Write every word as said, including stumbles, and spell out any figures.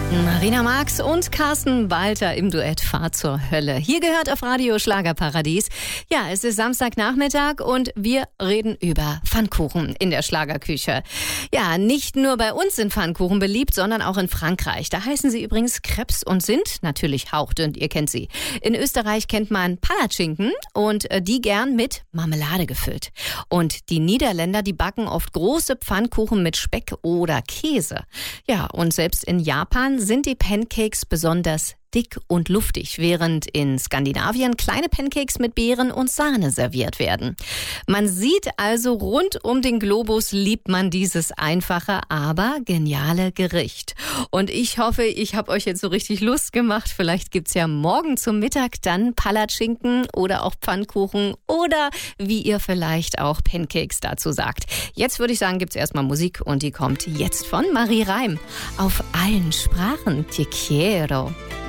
Marina Marx und Carsten Walter im Duett Fahr zur Hölle. Hier gehört auf Radio Schlagerparadies. Ja, es ist Samstagnachmittag und wir reden über Pfannkuchen in der Schlagerküche. Ja, nicht nur bei uns sind Pfannkuchen beliebt, sondern auch in Frankreich. Da heißen sie übrigens Crêpes und sind natürlich hauchdünn, ihr kennt sie. In Österreich kennt man Palatschinken und die gern mit Marmelade gefüllt. Und die Niederländer, die backen oft große Pfannkuchen mit Speck oder Käse. Ja, und selbst in Japan sind die Pancakes besonders dick und luftig, während in Skandinavien kleine Pancakes mit Beeren und Sahne serviert werden. Man sieht also, rund um den Globus liebt man dieses einfache, aber geniale Gericht. Und ich hoffe, ich habe euch jetzt so richtig Lust gemacht. Vielleicht gibt's ja morgen zum Mittag dann Palatschinken oder auch Pfannkuchen oder wie ihr vielleicht auch Pancakes dazu sagt. Jetzt würde ich sagen, gibt's erstmal Musik und die kommt jetzt von Marie Reim. Auf allen Sprachen. Te quiero.